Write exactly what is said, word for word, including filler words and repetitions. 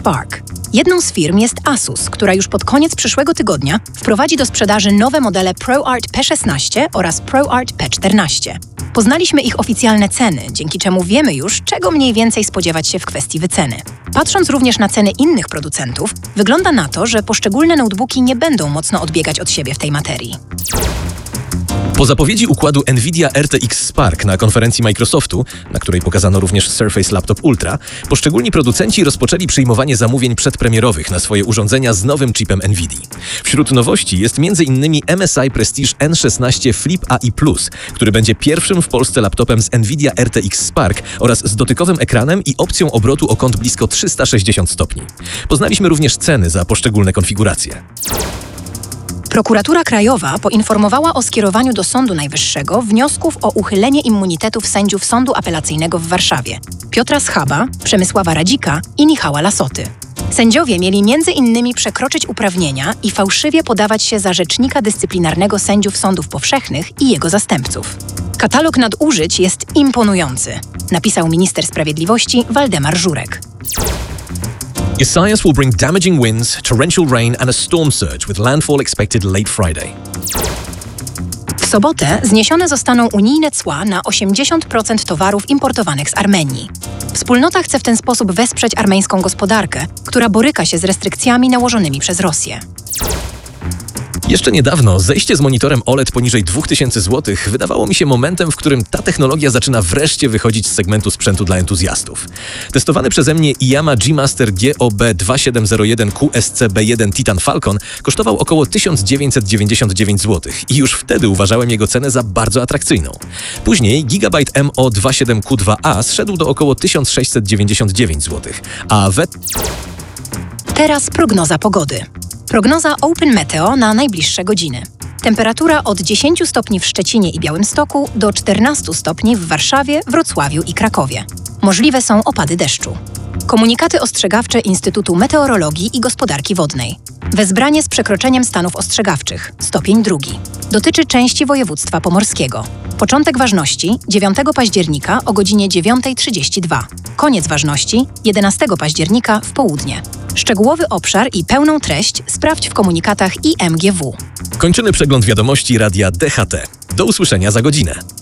Spark. Jedną z firm jest Asus, która już pod koniec przyszłego tygodnia wprowadzi do sprzedaży nowe modele ProArt P szesnaście oraz ProArt P czternaście. Poznaliśmy ich oficjalne ceny, dzięki czemu wiemy już, czego mniej więcej spodziewać się w kwestii wyceny. Patrząc również na ceny innych producentów, wygląda na to, że poszczególne notebooki nie będą mocno odbiegać od siebie w tej materii. Po zapowiedzi układu NVIDIA R T X Spark na konferencji Microsoftu, na której pokazano również Surface Laptop Ultra, poszczególni producenci rozpoczęli przyjmowanie zamówień przedpremierowych na swoje urządzenia z nowym chipem NVIDII. Wśród nowości jest między innymi M S I Prestige N szesnaście Flip A I plus, który będzie pierwszym w Polsce laptopem z NVIDIA R T X Spark oraz z dotykowym ekranem i opcją obrotu o kąt blisko trzysta sześćdziesiąt stopni. Poznaliśmy również ceny za poszczególne konfiguracje. Prokuratura Krajowa poinformowała o skierowaniu do Sądu Najwyższego wniosków o uchylenie immunitetów sędziów Sądu Apelacyjnego w Warszawie: Piotra Schaba, Przemysława Radzika i Michała Lasoty. Sędziowie mieli między innymi przekroczyć uprawnienia i fałszywie podawać się za rzecznika dyscyplinarnego sędziów sądów powszechnych i jego zastępców. Katalog nadużyć jest imponujący, napisał minister sprawiedliwości Waldemar Żurek. Isaias will bring damaging winds, torrential rain and a storm surge with landfall expected late Friday. W sobotę zniesione zostaną unijne cła na osiemdziesiąt procent towarów importowanych z Armenii. Wspólnota chce w ten sposób wesprzeć armeńską gospodarkę, która boryka się z restrykcjami nałożonymi przez Rosję. Jeszcze niedawno zejście z monitorem O L E D poniżej dwa tysiące złotych wydawało mi się momentem, w którym ta technologia zaczyna wreszcie wychodzić z segmentu sprzętu dla entuzjastów. Testowany przeze mnie Iyama G-Master G O B dwa siedem zero jeden Q S C B jeden Titan Falcon kosztował około tysiąc dziewięćset dziewięćdziesiąt dziewięć złotych i już wtedy uważałem jego cenę za bardzo atrakcyjną. Później Gigabyte M O dwa siedem Q dwa A zszedł do około tysiąc sześćset dziewięćdziesiąt dziewięć złotych, a we... Teraz prognoza pogody. Prognoza Open Meteo na najbliższe godziny. Temperatura od dziesięciu stopni w Szczecinie i Białymstoku do czternastu stopni w Warszawie, Wrocławiu i Krakowie. Możliwe są opady deszczu. Komunikaty ostrzegawcze Instytutu Meteorologii i Gospodarki Wodnej. Wezbranie z przekroczeniem stanów ostrzegawczych. Stopień drugi. Dotyczy części województwa pomorskiego. Początek ważności dziewiątego października o godzinie dziewiąta trzydzieści dwa. Koniec ważności jedenastego października w południe. Szczegółowy obszar i pełną treść sprawdź w komunikatach I M G W. Kończymy przegląd wiadomości radia D H T. Do usłyszenia za godzinę.